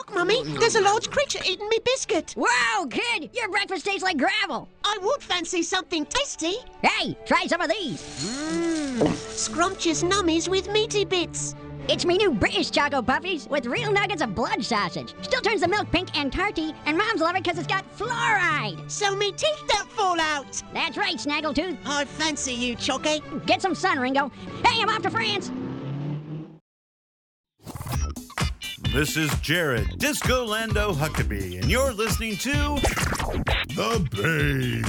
Look, Mummy, there's a large creature eating me biscuit. Whoa, kid, your breakfast tastes like gravel. I would fancy something tasty. Hey, try some of these. Scrumptious nummies with meaty bits. It's me new British Choco Puffies with real nuggets of blood sausage. Still turns the milk pink and tarty, and moms love it because it's got fluoride. So me teeth don't fall out. That's right, Snaggletooth. I fancy you, Chocky. Get some sun, Ringo. Hey, I'm off to France. This is Jared Disco Lando Huckabee, and you're listening to The Base.